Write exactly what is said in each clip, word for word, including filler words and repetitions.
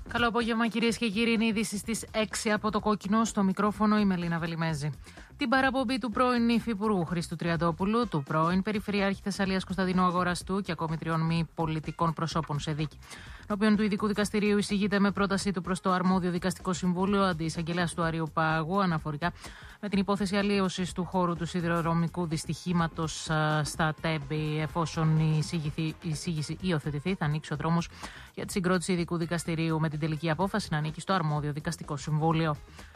Καλό απόγευμα, κυρίες και κύριοι. Είναι είδηση στις έξι από το Κόκκινο. Στο μικρόφωνο η Μελίνα Βελιμέζη. Την παραπομπή του πρώην υφυπουργού Χρήστου Τριαντόπουλου, του πρώην Περιφερειάρχη Θεσσαλίας Κωνσταντίνου Αγοραστού και ακόμη τριών μη πολιτικών προσώπων σε δίκη, ενώπιον του Ειδικού Δικαστηρίου εισηγείται με πρότασή του προς το αρμόδιο δικαστικό συμβούλιο αντιεισαγγελέας του Αριού Πάγου αναφορικά με την υπόθεση αλλίωσης του χώρου του σιδηροδρομικού δυστυχήματος στα Τέμπη. Εφόσον η εισήγηση υιοθετηθεί, θα ανοίξει ο δρόμος για τη συγκρότηση Ειδικού Δικαστηρίου με την τελική απόφαση να ανήκει στο αρμόδιο δικαστικό συμβούλιο.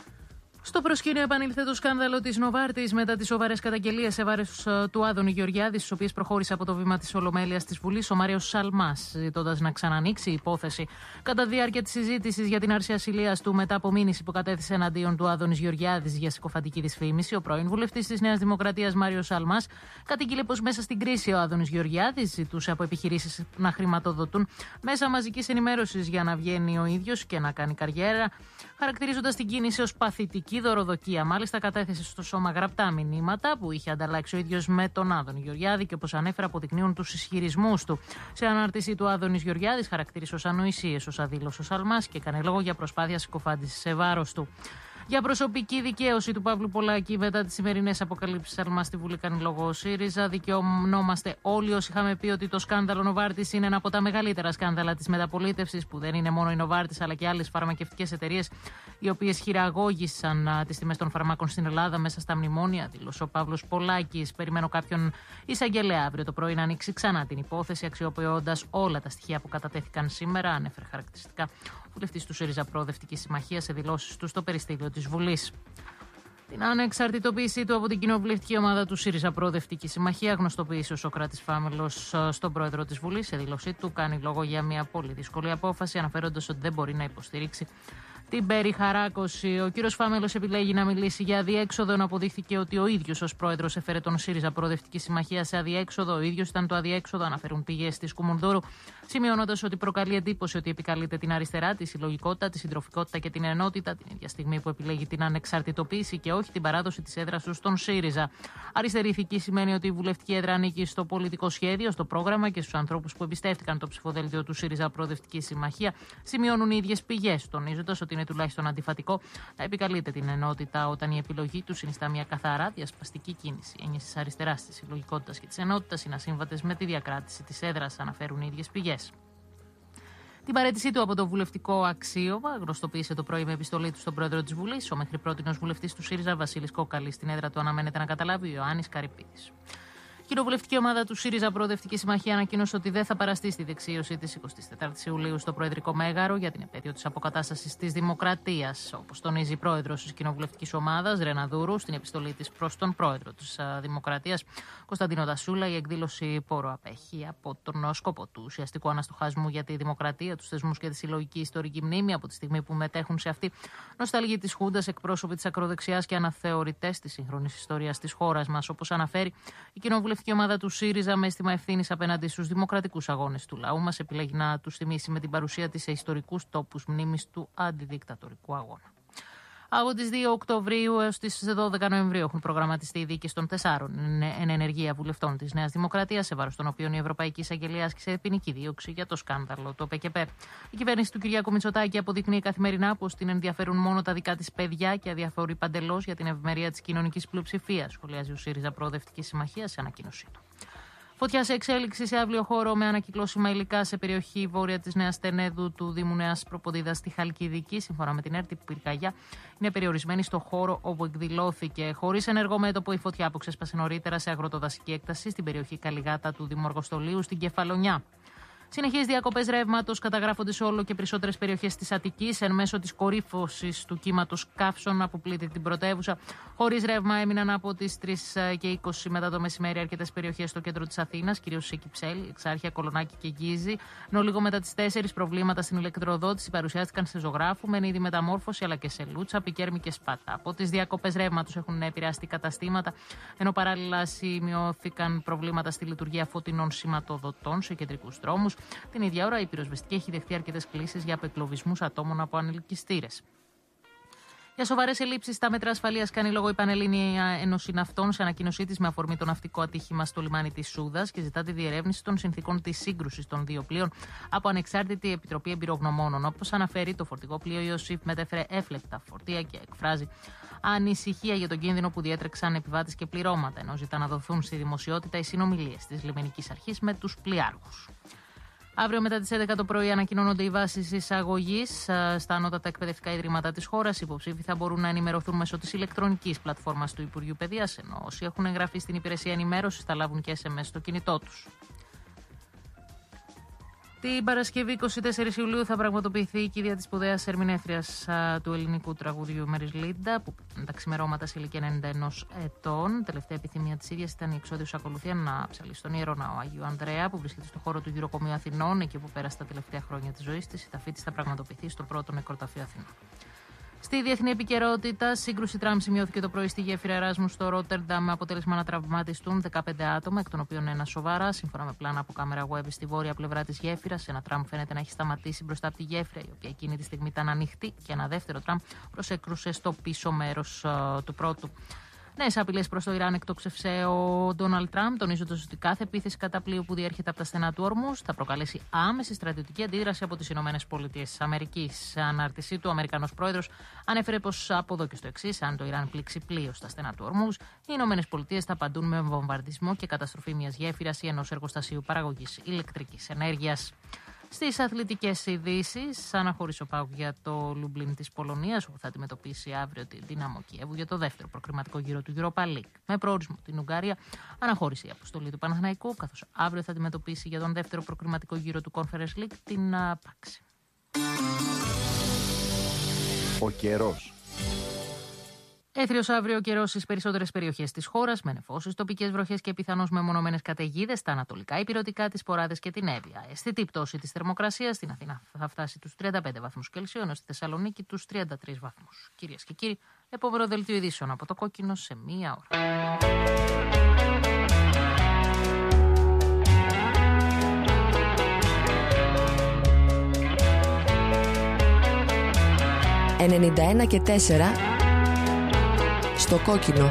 Στο προσκήνιο επανήλθε το σκάνδαλο της Νοβάρτης μετά τις σοβαρές καταγγελίες σε βάρος του Άδωνη Γεωργιάδη, στις οποίες προχώρησε από το βήμα της Ολομέλειας της Βουλής ο Μάριος Σαλμάς, ζητώντας να ξανανοίξει η υπόθεση. Κατά τη διάρκεια της συζήτησης για την άρση ασυλίας του μετά από μήνυση που κατέθεσε εναντίον του Άδωνης Γεωργιάδης για συκοφαντική δυσφήμιση, ο πρώην βουλευτής της Νέας Δημοκρατίας Μάριος Σαλμάς κατήγγειλε πως μέσα στην κρίση ο Άδωνης Γεωργιάδης ζητούσε από επιχειρήσεις να χρηματοδοτούν μέσα μαζικής ενημέρωσης για να βγαίνει ο ίδιος και να κάνει καριέρα, χαρακτηρίζοντας την κίνηση ως παθητική δωροδοκία. Μάλιστα, κατέθεσε στο σώμα γραπτά μηνύματα που είχε ανταλλάξει ο ίδιος με τον Άδωνη Γεωργιάδη και, όπως ανέφερα, αποδεικνύουν τους ισχυρισμούς του. Σε ανάρτηση του, Άδωνης Γεωργιάδης χαρακτήρισε ως ανοησίες όσα δήλωσε ο Σαλμάς και έκανε λόγο για προσπάθεια συκοφάντησης σε βάρος του. Για προσωπική δικαίωση του Παύλου Πολάκη μετά τις σημερινές αποκαλύψεις Σαλμά στη Βουλή, κάνει λόγο ο ΣΥΡΙΖΑ. Δικαιωνόμαστε όλοι όσοι είχαμε πει ότι το σκάνδαλο Νοβάρτης είναι ένα από τα μεγαλύτερα σκάνδαλα της μεταπολίτευσης, που δεν είναι μόνο η Νοβάρτης αλλά και άλλες φαρμακευτικές εταιρείες οι οποίες χειραγώγησαν τις τιμές των φαρμάκων στην Ελλάδα μέσα στα μνημόνια, δήλωσε ο Παύλος Πολάκης. Περιμένω κάποιον εισαγγελέα αύριο το πρωί να ανοίξει ξανά την υπόθεση, αξιοποιώντας όλα τα στοιχεία που κατατέθηκαν σήμερα, ανέφερε χαρακτηριστικά ο βουλευτής του ΣΥΡΙΖΑ Προοδευτική Συμμαχία σε δηλώσεις του στο περιστήλιο της Βουλής. Την ανεξαρτητοποίησή του από την κοινοβουλευτική ομάδα του ΣΥΡΙΖΑ Προοδευτική Συμμαχία γνωστοποίησε ο Σωκράτης Φάμελος στον πρόεδρο της Βουλής. Σε δήλωσή του κάνει λόγο για μια πολύ δύσκολη απόφαση, αναφέροντας ότι δεν μπορεί να υποστηρίξει την περιχαράκωση. Ο κύριος Φάμελος επιλέγει να μιλήσει για αδιέξοδο, ενώ αποδείχθηκε ότι ο ίδιος ως πρόεδρος έφερε τον ΣΥΡΙΖΑ Προοδευτική Συμμαχία σε αδιέξοδο. Ο ίδιος ήταν το αδιέξοδο, αναφέρουν πηγές της Κουμουνδούρου, σημειώνοντας ότι προκαλεί εντύπωση ότι επικαλείται την αριστερά, τη συλλογικότητα, τη συντροφικότητα και την ενότητα, την ίδια στιγμή που επιλέγει την ανεξαρτητοποίηση και όχι την παράδοση της έδρας του στον ΣΥΡΙΖΑ. Αριστερή ηθική σημαίνει ότι η βουλευτική έδρα ανήκει στο πολιτικό σχέδιο, στο πρόγραμμα και στους ανθρώπους που εμπιστεύτηκαν το ψηφοδέλτιο του ΣΥΡΙΖΑ Προοδευτική Συμμαχία, σημειώνουν οι ίδιες πηγές, τονίζοντας ότι είναι τουλάχιστον αντιφατικό να επικαλείται την ενότητα όταν η επιλογή του συνιστά μια καθαρά διασπαστική κίνηση. Οι έννοιες της αριστεράς, της συλλογικότητας και της ενότητας είναι ασύμβατες με τη διακράτηση της έδρας, αναφέρουν οι ίδιες πηγές. Την παραίτησή του από το βουλευτικό αξίωμα γνωστοποίησε το πρωί με επιστολή του στον πρόεδρο της Βουλής. Ο μέχρι πρότινος βουλευτής του ΣΥΡΙΖΑ Βασίλης Κόκαλης. Στην έδρα του αναμένεται να καταλάβει ο Ιωάννης Καρυπίδης. Η κοινοβουλευτική ομάδα του ΣΥΡΙΖΑ Προοδευτική Συμμαχία ανακοίνωσε ότι δεν θα παραστεί στη δεξίωση της εικοστής τέταρτης Ιουλίου στο Προεδρικό Μέγαρο για την επέτειο της αποκατάστασης της Δημοκρατίας. Όπως τονίζει η πρόεδρος της κοινοβουλευτικής ομάδας, Ρένα Δούρου, στην επιστολή της προς τον πρόεδρο της Δημοκρατίας, Κωνσταντίνο Δασούλα, η εκδήλωση πόρο απέχει από τον σκοπό του ουσιαστικού αναστοχασμού για τη δημοκρατία, τους θεσμούς και τη συλλογική ιστορική μνήμη, από τη στιγμή που μετέχουν σε αυτή νοσταλγοί της Χούντας, εκπρόσωποι της ακροδεξιάς και αναθεωρητές της σύγχρονης ιστορίας της χώρας μας. Όπως αναφέρει η κοινοβουλευτική Η ομάδα του ΣΥΡΙΖΑ, με αίσθημα ευθύνης απέναντι στους δημοκρατικούς αγώνες του λαού μας, επιλέγει να τους θυμίσει με την παρουσία της σε ιστορικούς τόπους μνήμης του αντιδικτατορικού αγώνα. Από τις δύο Οκτωβρίου έως τις δώδεκα Νοεμβρίου έχουν προγραμματιστεί οι δίκες των τεσσάρων εν ενεργεία βουλευτών της Νέας Δημοκρατίας, σε βάρος των οποίων η Ευρωπαϊκή Εισαγγελία άσκησε ποινική δίωξη για το σκάνδαλο το ΠΚΠ. Η κυβέρνηση του Κυριάκου Μητσοτάκη αποδεικνύει καθημερινά πως την ενδιαφέρουν μόνο τα δικά της παιδιά και αδιαφορεί παντελώς για την ευημερία της κοινωνικής πλειοψηφίας, σχολιάζει ο ΣΥΡΙΖΑ Προοδευτική Συμμαχία σε ανακοίνωσή του. Φωτιά σε εξέλιξη σε αύριο χώρο με ανακυκλώσιμα υλικά σε περιοχή βόρεια της Νέας Τενέδου του Δήμου Νέας Προποδίδας στη Χαλκιδική. Σύμφωνα με την ΕΡΤ, η πυρκαγιά είναι περιορισμένη στο χώρο όπου εκδηλώθηκε. Χωρίς ενεργό μέτωπο, η φωτιά που ξέσπασε νωρίτερα σε αγροτοδασική έκταση στην περιοχή Καλιγάτα του Δήμου Αργοστολίου στην Κεφαλονιά. Συνεχείς διακοπές ρεύματος καταγράφονται σε όλο και περισσότερες περιοχές της Αττικής εν μέσω της κορύφωσης του κύματος καύσων που πλήττει την πρωτεύουσα. Χωρίς ρεύμα έμειναν από τις τρεις και είκοσι μετά το μεσημέρι αρκετές περιοχές στο κέντρο της Αθήνας, κυρίως σε Κυψέλη, Εξάρχεια, Κολονάκι και Γκίζη. Ενώ λίγο μετά τις τέσσερις προβλήματα στην ηλεκτροδότηση παρουσιάστηκαν σε Ζωγράφου, Μενίδη Μεταμόρφωση αλλά και σε Λούτσα, Πικέρμη και Σπάτα. Από τις διακοπές ρεύματος έχουν επηρεαστεί καταστήματα, ενώ παράλληλα σημειώθηκαν προβλήματα στη λειτουργία φωτεινών σηματοδοτών σε κεντρικούς δρόμους. Την ίδια ώρα, η πυροσβεστική έχει δεχτεί αρκετές κλήσεις για απεκλωβισμούς ατόμων από ανελκυστήρες. Για σοβαρές ελλείψεις στα μέτρα ασφαλείας κάνει λόγο η Πανελλήνια Ένωση Ναυτών σε ανακοίνωσή της με αφορμή το ναυτικό ατύχημα στο λιμάνι της Σούδας και ζητά τη διερεύνηση των συνθήκων της σύγκρουσης των δύο πλοίων από ανεξάρτητη επιτροπή εμπειρογνωμόνων. Όπως αναφέρει, το φορτηγό πλοίο Ιωσήφ μετέφερε έφλεκτα φορτία και εκφράζει ανησυχία για τον κίνδυνο που διέτρεξαν επιβάτες και πληρώματα, ενώ ζητά να δοθούν στη δημοσιότητα οι συνομιλίες της λιμενικής αρχής με τους πλοιάρχους. Αύριο μετά τις έντεκα το πρωί ανακοινώνονται οι βάσεις εισαγωγής στα ανώτατα εκπαιδευτικά ιδρύματα της χώρας. Οι υποψήφοι θα μπορούν να ενημερωθούν μέσω της ηλεκτρονικής πλατφόρμας του Υπουργείου Παιδείας, ενώ όσοι έχουν εγγραφεί στην υπηρεσία ενημέρωσης θα λάβουν και ες εμ ες στο κινητό τους. Την Παρασκευή εικοστή τέταρτη Ιουλίου θα πραγματοποιηθεί η κηδεία της σπουδαίας ερμηνεύτριας του ελληνικού τραγουδιού Μέρις Λίντα, που πέθανε τα ξημερώματα σε ηλικία ενενήντα ενός ετών. Τελευταία επιθυμία της ίδιας ήταν η εξόδιος ακολουθία να ψαλίσει στον Ιερό Ναό Αγίου Ανδρέα, που βρίσκεται στο χώρο του Γυροκομείου Αθηνών, εκεί που πέρασε τα τελευταία χρόνια της ζωής της. Η ταφή της θα πραγματοποιηθεί στο πρώτο νεκροταφείο Αθηνών. Στη διεθνή επικαιρότητα, σύγκρουση τραμ σημειώθηκε το πρωί στη γέφυρα Εράσμου στο Ρότερνταμ με αποτέλεσμα να τραυματιστούν δεκαπέντε άτομα, εκ των οποίων ένα σοβαρά. Σύμφωνα με πλάνα από κάμερα web στη βόρεια πλευρά της γέφυρας, ένα τραμ φαίνεται να έχει σταματήσει μπροστά από τη γέφυρα, η οποία εκείνη τη στιγμή ήταν ανοιχτή, και ένα δεύτερο τραμ προσέκρουσε στο πίσω μέρος uh, του πρώτου. Νέες απειλές προς το Ιράν εκτόξευσε ο Ντόναλντ Τραμπ, τονίζοντας ότι κάθε επίθεση κατά πλοίου που διέρχεται από τα στενά του Ορμούζ θα προκαλέσει άμεση στρατιωτική αντίδραση από τις Ηνωμένες Πολιτείες της Αμερικής. Σε ανάρτησή του, ο Αμερικανός πρόεδρος ανέφερε πως από εδώ και στο εξής, αν το Ιράν πλήξει πλοίο στα στενά του Ορμούζ, οι Ηνωμένες Πολιτείες θα απαντούν με βομβαρδισμό και καταστροφή μιας γέφυρας ή ενός εργοστασίου παραγωγής ηλεκτρικής ενέργειας. Στις αθλητικές ειδήσεις, αναχώρησε ο ΠΑΟΚ για το Λουμπλίν της Πολωνίας, όπου θα αντιμετωπίσει αύριο την Δύναμο Κιέβου για το δεύτερο προκριματικό γύρο του Europa League. Με προορισμό την Ουγγαρία, αναχώρησε η αποστολή του Παναθηναϊκού, καθώς αύριο θα αντιμετωπίσει για τον δεύτερο προκριματικό γύρο του Conference League την Πάξη. Ο καιρός. Έθριος αύριο καιρός στις περισσότερες περιοχές της χώρας, με νεφώσεις, τοπικές βροχές και πιθανώς μεμονωμένες καταιγίδες στα ανατολικά, ηπειρωτικά, τις Ποράδες και την Εύβοια. Αισθητή πτώση της θερμοκρασίας, στην Αθήνα θα φτάσει τους τριάντα πέντε βαθμούς Κελσίου, ενώ στη Θεσσαλονίκη τους τριάντα τρεις βαθμούς. Κυρίες και κύριοι, επόμενο δελτίο ειδήσεων από το Κόκκινο σε μία ώρα. ενενήντα ένα και τέσσερα στο Κόκκινο.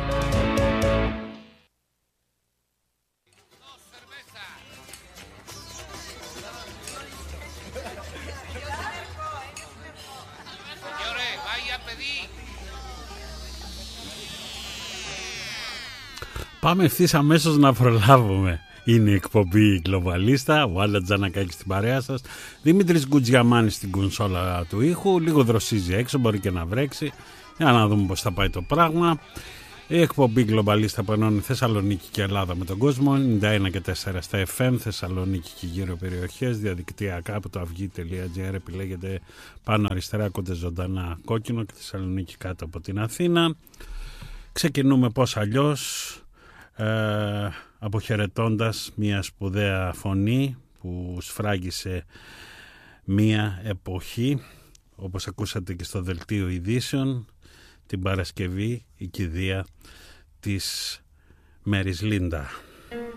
Πάμε ευθύς αμέσως να προλάβουμε. Είναι η εκπομπή Γκλοβαλίστα, ο Άλα Τζανακάκης στην παρέα σας, Δημήτρης Γκουτζιαμάνης στην κονσόλα του ήχου. Λίγο δροσίζει έξω, μπορεί και να βρέξει. Για να δούμε πώς θα πάει το πράγμα. Η εκπομπή Γκλοβαλίστα που ενώνει Θεσσαλονίκη και Ελλάδα με τον κόσμο, ενενήντα ένα και τέσσερα στα εφ εμ, Θεσσαλονίκη και γύρω περιοχές, διαδικτυακά από το αυγή τελεία τζι άρ επιλέγετε πάνω αριστερά, ακούτε ζωντανά Κόκκινο, και Θεσσαλονίκη κάτω από την Αθήνα. Ξεκινούμε πώς αλλιώς, ε, αποχαιρετώντας μια σπουδαία φωνή που σφράγισε μια εποχή, όπως ακούσατε και στο δελτίο ειδήσεων, την Παρασκευή, η κηδεία της Μέρις Λίντα.